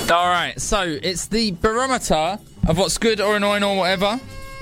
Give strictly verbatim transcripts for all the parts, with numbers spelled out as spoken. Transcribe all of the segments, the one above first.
Alright, so it's the barometer of what's good or annoying or whatever.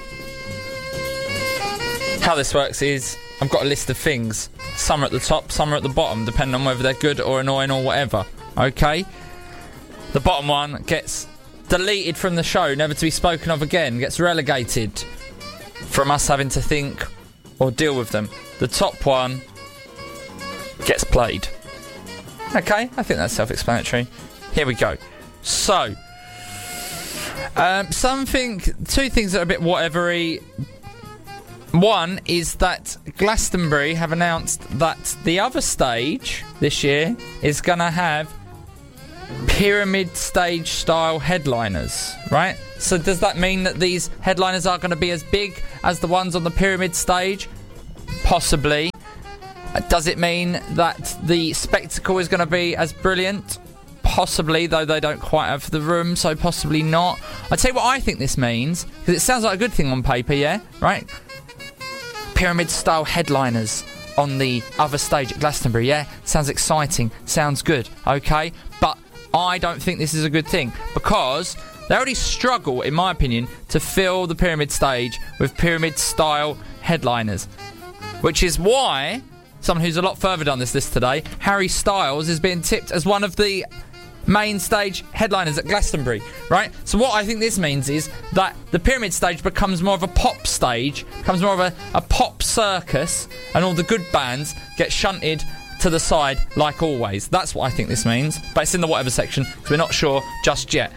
How this works is I've got a list of things. Some are at the top, some are at the bottom, depending on whether they're good or annoying or whatever. Okay? The bottom one gets deleted from the show, never to be spoken of again, gets relegated from us having to think or deal with them. The top one gets played. Okay, I think that's self-explanatory. Here we go. So, um, something, two things that are a bit whatevery. One is that Glastonbury have announced that the other stage this year is going to have pyramid stage style headliners, right? So does that mean that these headliners are going to be as big as the ones on the pyramid stage? Possibly. Does it mean that the spectacle is going to be as brilliant? Possibly, though they don't quite have the room, so possibly not. I'll tell you what I think this means, because it sounds like a good thing on paper, yeah? Right? Pyramid-style headliners on the other stage at Glastonbury, yeah? Sounds exciting, sounds good, okay? But I don't think this is a good thing, because they already struggle, in my opinion, to fill the pyramid stage with pyramid-style headliners. Which is why someone who's a lot further down this list today, Harry Styles, is being tipped as one of the main stage headliners at Glastonbury, right? So what I think this means is that the pyramid stage becomes more of a pop stage, becomes more of a, a pop circus, and all the good bands get shunted to the side like always. That's what I think this means, but it's in the whatever section, because we're not sure just yet.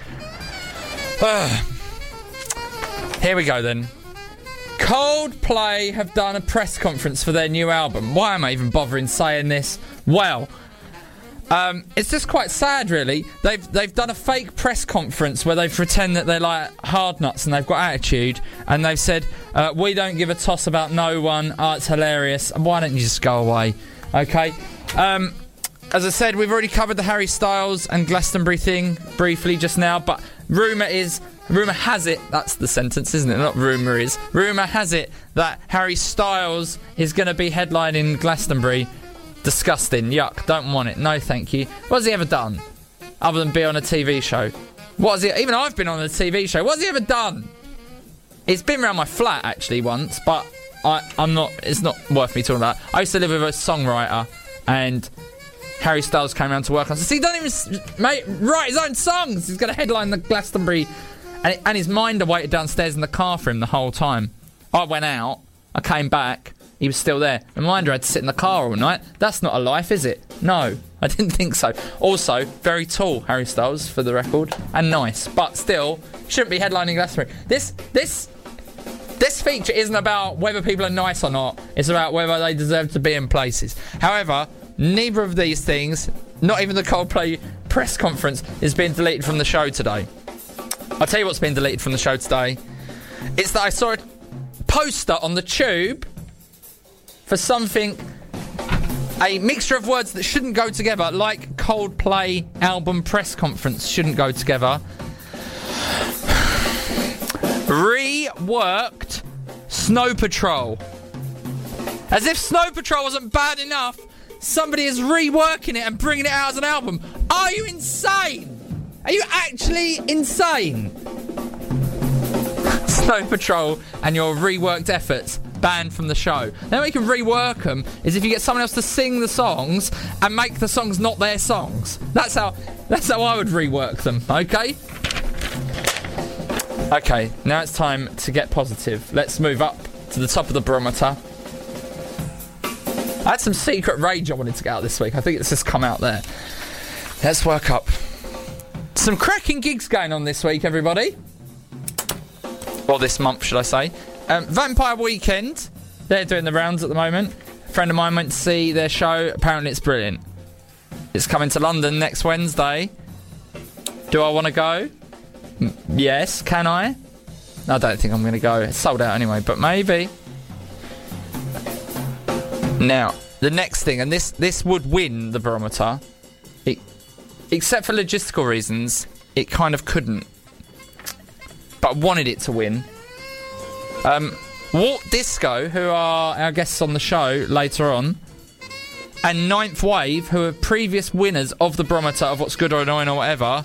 Here we go then. Coldplay have done a press conference for their new album. Why am I even bothering saying this? Well, um, it's just quite sad, really. They've they've done a fake press conference where they've pretend that they're like hard nuts and they've got attitude, and they've said, uh, we don't give a toss about no one. Oh, it's hilarious. Why don't you just go away? Okay. Um, as I said, we've already covered the Harry Styles and Glastonbury thing briefly just now, but rumour is... Rumour has it, that's the sentence, isn't it? Not rumour is. Rumour has it that Harry Styles is going to be headlining Glastonbury. Disgusting. Yuck. Don't want it. No, thank you. What has he ever done? Other than be on a T V show. What has he... Even I've been on a T V show. What has he ever done? It's been around my flat, actually, once, but I, I'm not... It's not worth me talking about. I used to live with a songwriter, and Harry Styles came around to work on... So he doesn't even mate, write his own songs. He's going to headline the Glastonbury... And, and his minder waited downstairs in the car for him the whole time. I went out, I came back, he was still there. The minder had to sit in the car all night. That's not a life, is it? No, I didn't think so. Also, very tall, Harry Styles, for the record, and nice. But still, shouldn't be headlining Glastonbury. This, this, this feature isn't about whether people are nice or not. It's about whether they deserve to be in places. However, neither of these things, not even the Coldplay press conference, is being deleted from the show today. I'll tell you what's been deleted from the show today. It's that I saw a poster on the tube for something, a mixture of words that shouldn't go together, like Coldplay album press conference shouldn't go together. Reworked Snow Patrol. As if Snow Patrol wasn't bad enough, somebody is reworking it and bringing it out as an album. Are you insane? Are you actually insane? Snow Patrol and your reworked efforts banned from the show. The only way you can rework them is if you get someone else to sing the songs and make the songs not their songs. That's how that's how I would rework them, okay? Okay, now it's time to get positive. Let's move up to the top of the barometer. I had some secret rage I wanted to get out this week. I think it's just come out there. Let's work up. Some cracking gigs going on this week, everybody. Or this month, should I say. Um, Vampire Weekend. They're doing the rounds at the moment. A friend of mine went to see their show. Apparently it's brilliant. It's coming to London next Wednesday. Do I want to go? M- yes. Can I? I don't think I'm going to go. It's sold out anyway, but maybe. Now, the next thing, and this, this would win the barometer. It... Except for logistical reasons, it kind of couldn't. But I wanted it to win. Um, Walt Disco, who are our guests on the show later on, and Ninth Wave, who are previous winners of the barometer of what's good or annoying or whatever,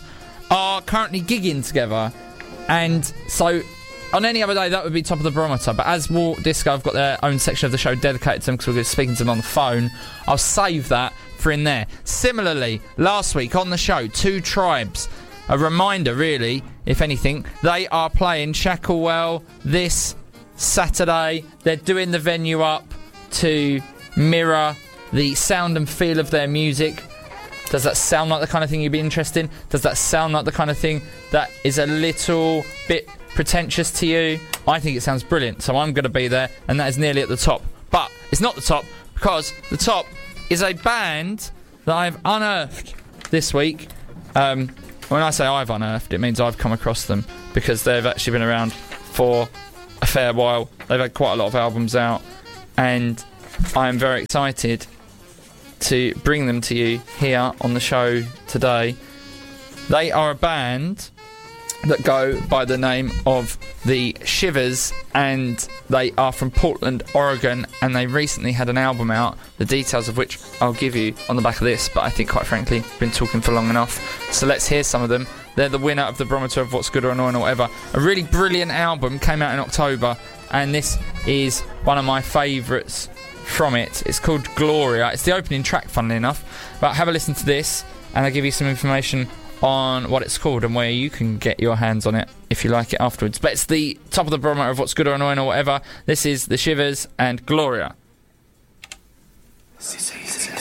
are currently gigging together. And so on any other day, that would be top of the barometer. But as War Disco have got their own section of the show dedicated to them because we're speaking to them on the phone, I'll save that for in there. Similarly, last week on the show, Two Tribes. A reminder, really, if anything, they are playing Shacklewell this Saturday. They're doing the venue up to mirror the sound and feel of their music. Does that sound like the kind of thing you'd be interested in? Does that sound like the kind of thing that is a little bit pretentious to you? I think it sounds brilliant, so I'm going to be there, and that is nearly at the top. But it's not the top, because the top is a band that I've unearthed this week. Um, when I say I've unearthed, it means I've come across them, because they've actually been around for a fair while. They've had quite a lot of albums out, and I am very excited to bring them to you here on the show today. They are a band that go by the name of the Shivers, and they are from Portland, Oregon, and they recently had an album out, the details of which I'll give you on the back of this, but I think, quite frankly, I've been talking for long enough, so let's hear some of them. They're the winner of the barometer of what's good or annoying or whatever. A really brilliant album, came out in October, and this is one of my favourites from it. It's called Gloria. It's the opening track, funnily enough. But have a listen to this, and I'll give you some information on what it's called and where you can get your hands on it if you like it afterwards. But it's the top of the barometer of what's good or annoying or whatever. This is The Shivers and Gloria.